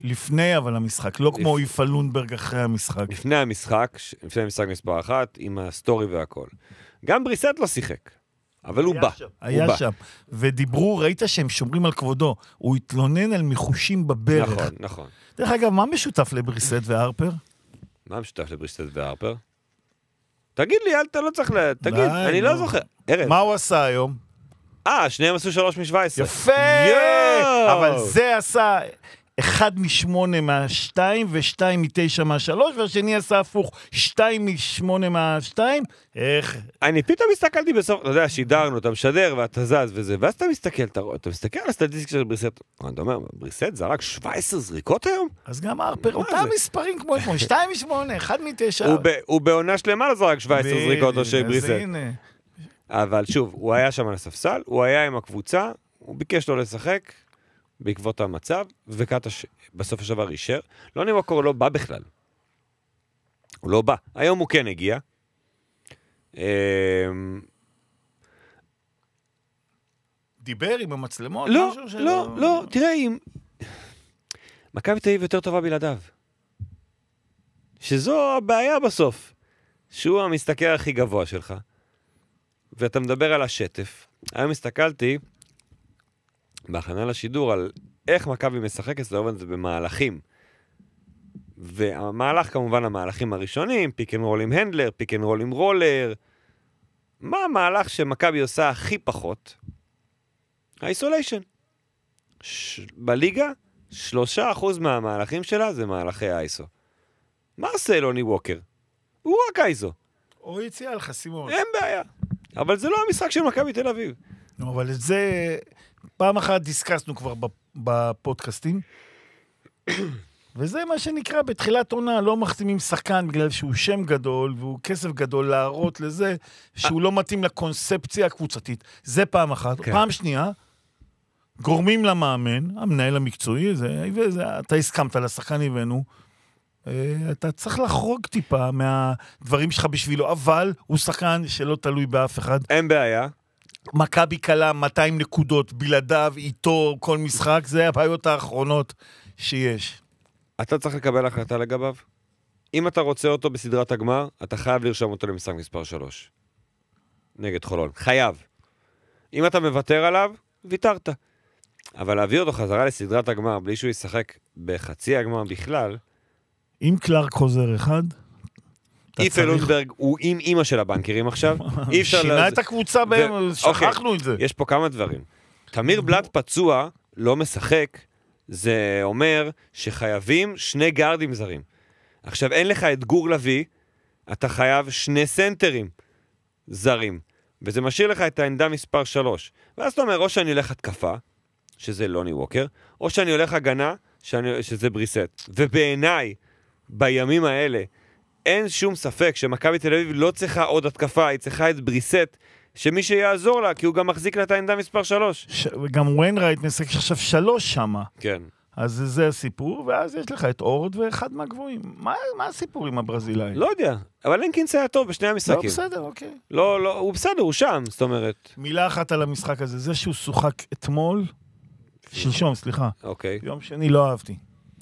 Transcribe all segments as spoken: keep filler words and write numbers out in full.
לפני אבל המשחק, לא כמו איפה לונברג אחרי המשחק. לפני המשחק, לפני המשחק מספר אחת, עם הסטורי והכל. גם בריסט לא שיחק, אבל הוא בא. היה שם, ודיברו, ראית שהם שומרים על כבודו, הוא התלונן על מחושים בברך. נכון, נכון. דרך אגב, מה משותף לבריסט והרפר? מה משותף לבריסט והרפר? תגיד לי, אתה לא צריך ל... תגיד, אני לא זוכר. מה הוא עשה היום? אה, שניהם עשו שלוש משבע עשרה. יפה! אבל זה עשה אחד משמונה מהשתיים, ושתיים מתשע מהשלוש, והשני עשה הפוך, שתיים משמונה מהשתיים. איך? אני פתאום מסתכלתי בסוף, אתה יודע, שידרנו, אתה משדר ואתה זז וזה, ואז אתה מסתכל, אתה מסתכל על הסטטיסטיקה של בריסט, אתה אומר, בריסט זה רק שבע עשרה זריקות היום? אז גם הרפר, אותם מספרים כמו אתמול, שתיים משמונה, אחד מתשע. הוא בעונה שלמה לא זרק שבע עשרה זריקות או של בריסט. אבל שוב, הוא היה שם על הספסל, הוא היה עם הקבוצה, הוא ביקש לו לשחק בעקבות המצב, וקטש בסוף השבוע אישר. לא נמקור, לא בא בכלל. הוא לא בא. היום הוא כן הגיע. דיבר עם המצלמות? לא, לא, לא. תראה, אם... מכבי תל אביב יותר טובה בלעדיו. שזו הבעיה בסוף. שהוא המסתכל הכי גבוה שלך. ואתה מדבר על השטף. היום הסתכלתי בהכנה לשידור על איך מכבי משחקת, זה עובד במהלכים. והמהלך כמובן המהלכים הראשונים, פיק אנד רול עם הנדלר, פיק אנד רול עם רולר. מה המהלך שמכבי עושה הכי פחות? האיסוליישן. ש... בליגה, שלושה אחוז מהמהלכים שלה זה מהלכי האיסו. מה עושה לוני ווקר? הוא רק האיסו. או יציאה על חסימות. אין בעיה. אבל זה לא המשחק של מכבי תל אביב. לא, אבל את זה פעם אחת דיסקסנו כבר בפודקאסטים, וזה מה שנקרא בתחילת עונה, לא מחתימים שחקן בגלל שהוא שם גדול, והוא כסף גדול להראות לזה, שהוא לא מתאים לקונספציה הקבוצתית. זה פעם אחת. כן. פעם שנייה, גורמים למאמן, המנהל המקצועי, זה, וזה, אתה הסכמת לשחקן הבאנו, אתה צריך לחרוג טיפה מהדברים שלך בשבילו, אבל הוא שחקן שלא תלוי באף אחד. אין בעיה. מכבי קלה מאתיים נקודות, בלעדיו, איתו, כל משחק, זה הבעיות האחרונות שיש. אתה צריך לקבל החלטה לגביו. אם אתה רוצה אותו בסדרת הגמר, אתה חייב לרשום אותו למשחק מספר שלוש. נגד חולון. חייב. אם אתה מוותר עליו, ויתרת. אבל להביא אותו חזרה לסדרת הגמר, בלי שהוא ישחק בחצי הגמר בכלל, אם קלארק חוזר אחד, איפה לונברג הוא עם אמא של הבנקרים עכשיו. שינה את הקבוצה בהם, שכחנו את זה. יש פה כמה דברים. תמיר בלט פצוע, לא משחק, זה אומר שחייבים שני גארדים זרים. עכשיו, אין לך את גור לוי, אתה חייב שני סנטרים זרים. וזה משאיר לך את העמדה מספר שלוש. ואז אתה אומר, או שאני הולך התקפה, שזה לוני ווקר, או שאני הולך הגנה, שאני, שזה בריסט. ובעיניי, בימים האלה, אין שום ספק שמכבי תל אביב לא צריכה עוד התקפה, היא צריכה את בריסט, שמי שיעזור לה, כי הוא גם מחזיק לה את העמדה מספר שלוש. ש... וגם וויינרייט משחק עכשיו שלוש שמה. כן. אז זה הסיפור, ואז יש לך את אורד ואחד מהגבוהים. מה, מה הסיפור עם הברזילאי? לא יודע, אבל לנקינס היה טוב בשני המשחקים. לא בסדר, אוקיי. לא, לא, הוא בסדר, הוא שם, זאת אומרת. מילה אחת על המשחק הזה, זה שהוא שוחק אתמול, שלשום, סליחה. אוקיי. יום שני לא אהבתי.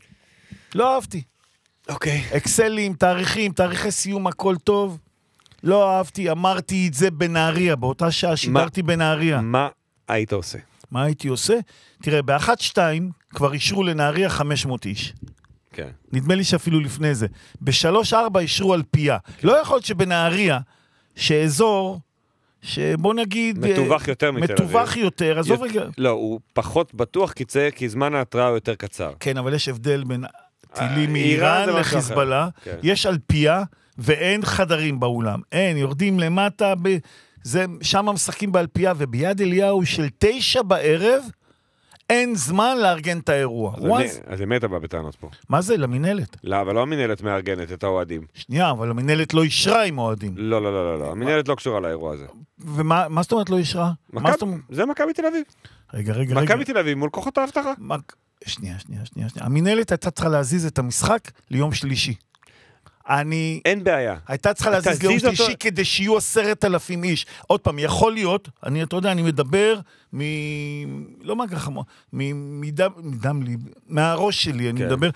לא אהבתי. אוקיי. אקסלים, תאריכים, תאריכי סיום, הכל טוב. לא אהבתי, אמרתי את זה בנהריה, באותה שעה שידרתי בנהריה. מה היית עושה? מה הייתי עושה? תראה, באחת שתיים כבר אישרו לנהריה חמש מאות איש. כן. נדמה לי שאפילו לפני זה. בשלוש ארבע אישרו על פיה. לא יכול להיות שבנהריה, שאזור, שבוא נגיד... מטווח יותר מתל אביב. מטווח יותר, עזוב רגע. לא, הוא פחות בטוח, כי זמן ההתראה הוא יותר קצר. כן, אבל יש הבדל בין טילים מאיראן לחיזבאללה. יש על פיה, ואין חדרים באולם. אין, יורדים למטה, ב... זה, שם משחקים באלפיה, וביד אליהו של תשע בערב, אין זמן לארגן את האירוע. אז למי אתה בא בטענות פה? מה זה? למנהלת. לא, אבל לא המנהלת מארגנת את האוהדים. שנייה, אבל המנהלת לא אישרה עם אוהדים. לא, לא, לא, לא, המנהלת לא קשורה לאירוע הזה. ומה זאת אומרת לא אישרה? זה מכבי תל אביב. רגע, רגע, רגע. מכבי תל אביב מול כוחות ההבטחה. שנייה, שנייה, שנייה. המנהלת הייתה צריכה להזיז את המשחק ליום שלישי. אני... אין בעיה. הייתה צריכה להזיז ליום שלישי כדי שיהיו עשרת אלפים איש. עוד פעם, יכול להיות, אני, אתה יודע, אני מדבר מ... לא מה ככה, מדם, מדם לי, מהראש שלי, אני מדבר,